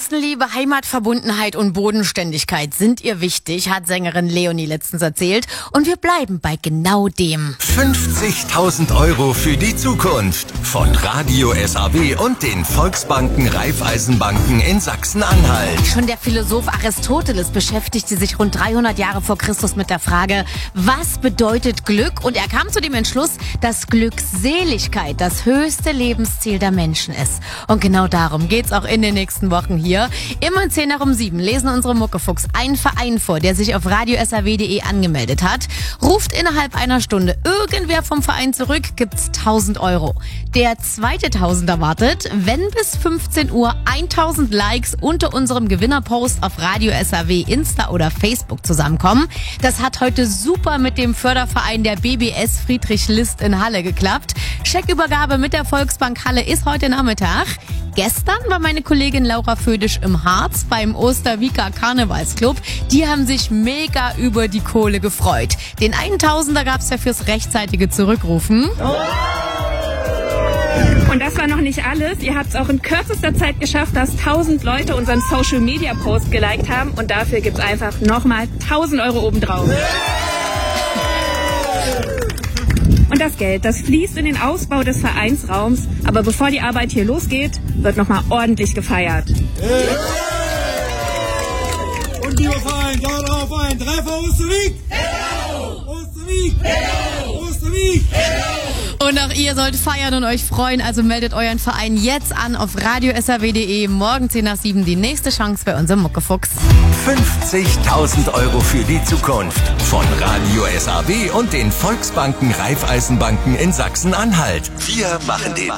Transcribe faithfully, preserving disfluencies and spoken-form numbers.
Nächstenliebe, Heimatverbundenheit und Bodenständigkeit sind ihr wichtig, hat Sängerin Leonie letztens erzählt. Und wir bleiben bei genau dem. fünfzigtausend Euro für die Zukunft von Radio S A W und den Volksbanken Raiffeisenbanken in Sachsen-Anhalt. Schon der Philosoph Aristoteles beschäftigte sich rund dreihundert Jahre vor Christus mit der Frage, was bedeutet Glück? Und er kam zu dem Entschluss, dass Glückseligkeit das höchste Lebensziel der Menschen ist. Und genau darum geht's auch in den nächsten Wochen hier. Immer zehn nach um sieben lesen unsere Muckefuchs einen Verein vor, der sich auf radio s a w punkt de angemeldet hat. Ruft innerhalb einer Stunde irgendwer vom Verein zurück, gibt's tausend Euro. Der zweite Tausender wartet, wenn bis fünfzehn Uhr tausend Likes unter unserem Gewinnerpost auf Radio S A W, Insta oder Facebook zusammenkommen. Das hat heute super mit dem Förderverein der B B S Friedrich List in Halle geklappt. Scheckübergabe mit der Volksbank Halle ist heute Nachmittag. Gestern war meine Kollegin Laura Födisch im Harz beim Osterwieker Karnevalsclub. Die haben sich mega über die Kohle gefreut. Den Tausender gab's ja fürs rechtzeitige Zurückrufen. Und das war noch nicht alles. Ihr habt es auch in kürzester Zeit geschafft, dass tausend Leute unseren Social-Media-Post geliked haben. Und dafür gibt's einfach nochmal tausend Euro obendrauf. Und das Geld, das fließt in den Ausbau des Vereinsraums. Aber bevor die Arbeit hier losgeht, wird nochmal ordentlich gefeiert. Und lieber Verein, darauf ein Treffer Osterwieck! Osterwieck! Osterwieck! Und auch ihr sollt feiern und euch freuen, also meldet euren Verein jetzt an auf radio s a w punkt de. Morgen zehn nach sieben die nächste Chance bei unserem Muckefuchs. fünfzigtausend Euro für die Zukunft von Radio S A W und den Volksbanken Raiffeisenbanken in Sachsen-Anhalt. Wir machen den